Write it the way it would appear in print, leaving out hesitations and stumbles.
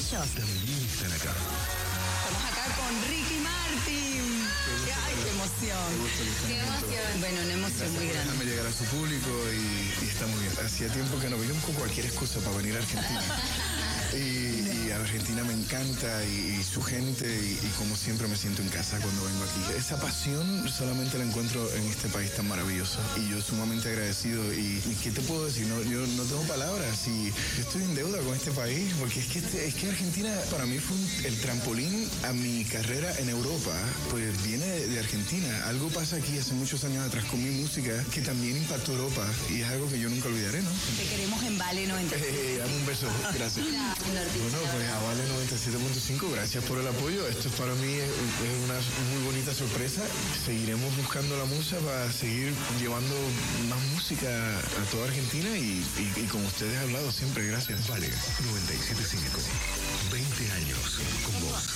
ellos también están acá. Estamos acá con Ricky Martin. ¡Ay, qué emoción! ¡Qué emoción! Bueno, una emoción muy grande. Déjame llegar a su público y estamos bien. Hacía tiempo que no veía con cualquier excusa para venir a Argentina. Y Argentina me encanta y su gente y como siempre me siento en casa cuando vengo aquí. Esa pasión solamente la encuentro en este país tan maravilloso y yo sumamente agradecido. ¿Y qué te puedo decir? No, yo no tengo palabras y yo estoy en deuda con este país porque es que Argentina para mí fue el trampolín a mi carrera en Europa. Pues viene de Argentina. Algo pasa aquí hace muchos años atrás con mi música que también impactó Europa y es algo que yo nunca olvidaré, ¿no? Te queremos en Vale 97. Dame un beso, gracias. Bueno, pues a Vale 97.5, gracias por el apoyo. Esto para mí es una muy bonita sorpresa. Seguiremos buscando la musa para seguir llevando más música a toda Argentina y como ustedes han hablado siempre, gracias. Vale 97.5.